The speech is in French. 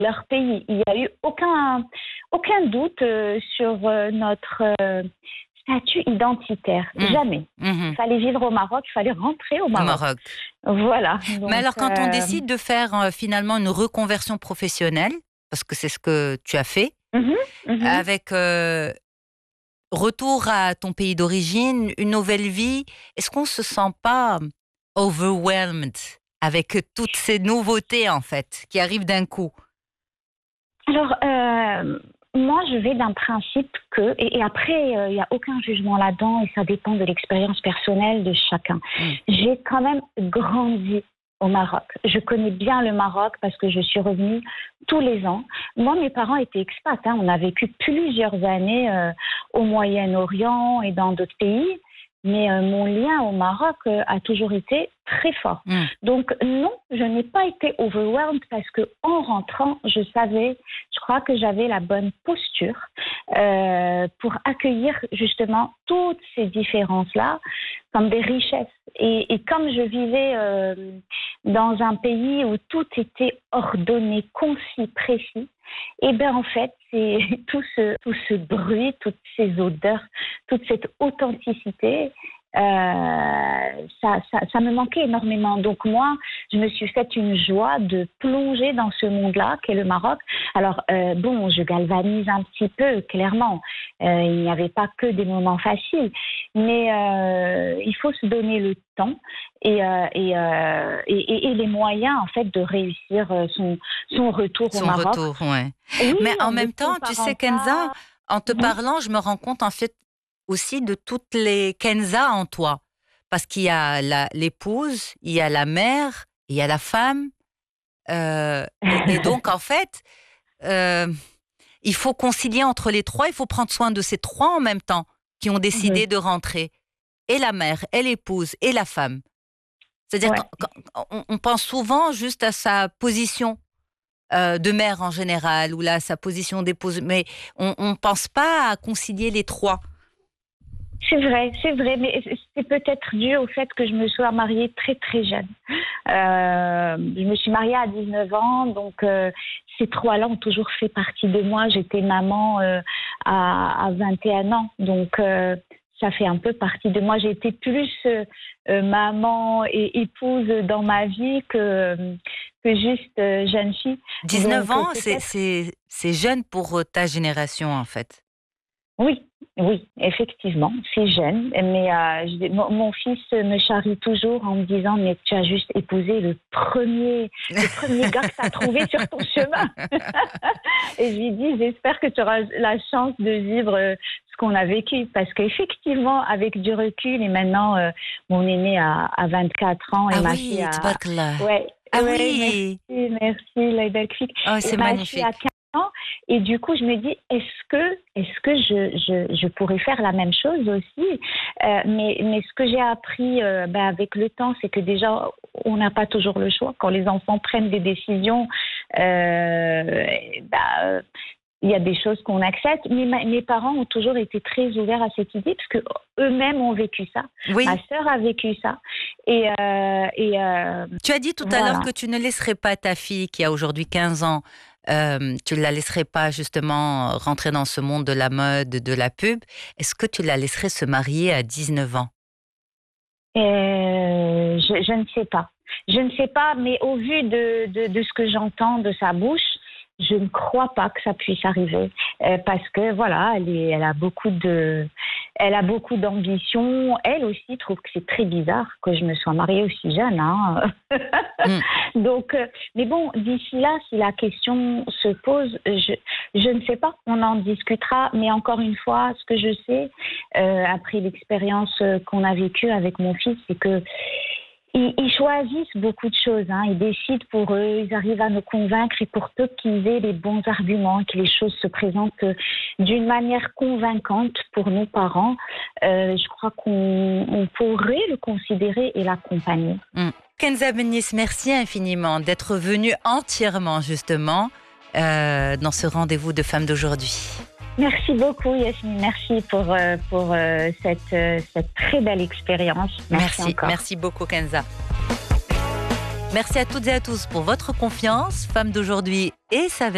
leur pays. Il n'y a eu aucun doute sur notre statut identitaire. Jamais. Il fallait vivre au Maroc, il fallait rentrer au Au Maroc. Maroc. Voilà. Donc, Mais alors, quand on décide de faire finalement une reconversion professionnelle, parce que c'est ce que tu as fait, avec retour à ton pays d'origine, une nouvelle vie, est-ce qu'on se sent pas overwhelmed avec toutes ces nouveautés, en fait, qui arrivent d'un coup? Alors, moi, je vais d'un principe que, et après, il n'y a aucun jugement là-dedans, et ça dépend de l'expérience personnelle de chacun. J'ai quand même grandi au Maroc. Je connais bien le Maroc parce que je suis revenue tous les ans. Moi, mes parents étaient expats. On a vécu plusieurs années au Moyen-Orient et dans d'autres pays. Mais mon lien au Maroc a toujours été très fort. Donc non, je n'ai pas été overwhelmed parce que en rentrant, je crois que j'avais la bonne posture pour accueillir justement toutes ces différences-là comme des richesses. Et comme je vivais dans un pays où tout était ordonné, concis, précis, et bien en fait, c'est tout ce bruit, toutes ces odeurs, toute cette authenticité, ça me manquait énormément. Donc moi, je me suis fait une joie de plonger dans ce monde-là qu'est le Maroc. Alors bon, je galvanise un petit peu, clairement. Il n'y avait pas que des moments faciles, mais il faut se donner le temps et les moyens en fait de réussir son retour au Maroc. Son retour, ouais. Oui, mais en même temps, tu sais, Kenza, en te parlant, je me rends compte en fait aussi de toutes les Kenza en toi. Parce qu'il y a l'épouse, il y a la mère, il y a la femme. Et donc, en fait, il faut concilier entre les trois. Il faut prendre soin de ces trois en même temps qui ont décidé de rentrer. Et la mère, et l'épouse, et la femme. C'est-à-dire qu'on pense souvent juste à sa position de mère en général, ou là, sa position d'épouse. Mais on ne pense pas à concilier les trois. C'est vrai, mais c'est peut-être dû au fait que je me sois mariée très très jeune. Je me suis mariée à 19 ans, donc ces trois-là ont toujours fait partie de moi. J'étais maman à 21 ans, donc ça fait un peu partie de moi. J'ai été plus maman et épouse dans ma vie que juste jeune fille. 19 ans, c'est jeune pour ta génération en fait. Oui, effectivement, c'est jeune. Mais mon fils me charrie toujours en me disant « Mais tu as juste épousé le premier gars que tu as trouvé sur ton chemin. » Et je lui dis « J'espère que tu auras la chance de vivre ce qu'on a vécu. » Parce qu'effectivement, avec du recul, et maintenant, mon aîné a 24 ans et ma fille a... Ouais. Oui, merci, Laïbelfik. Oh, c'est magnifique. Et du coup, je me dis, est-ce que je pourrais faire la même chose aussi, mais ce que j'ai appris avec le temps, c'est que déjà, on n'a pas toujours le choix. Quand les enfants prennent des décisions, il y a des choses qu'on accepte. Mais mes parents ont toujours été très ouverts à cette idée parce que eux-mêmes ont vécu ça. Oui. Ma sœur a vécu ça. Et tu as dit tout à l'heure que tu ne laisserais pas ta fille qui a aujourd'hui 15 ans, tu ne la laisserais pas justement rentrer dans ce monde de la mode, de la pub. Est-ce que tu la laisserais se marier à 19 ans? Je ne sais pas. Je ne sais pas, mais au vu de ce que j'entends de sa bouche, je ne crois pas que ça puisse arriver parce que voilà, elle a beaucoup d'ambition. Elle aussi trouve que c'est très bizarre que je me sois mariée aussi jeune. Donc, mais bon, d'ici là, si la question se pose, je ne sais pas. On en discutera. Mais encore une fois, ce que je sais après l'expérience qu'on a vécue avec mon fils, c'est que ils choisissent beaucoup de choses, Ils décident pour eux, ils arrivent à nous convaincre et pour peu qu'ils aient les bons arguments, que les choses se présentent d'une manière convaincante pour nos parents, je crois qu'on pourrait le considérer et l'accompagner. Kenza Benis, merci infiniment d'être venue entièrement justement dans ce rendez-vous de Femmes d'aujourd'hui. Merci beaucoup Yasmine, merci pour cette très belle expérience. Merci encore. Merci beaucoup Kenza. Merci à toutes et à tous pour votre confiance. Femmes d'aujourd'hui et sa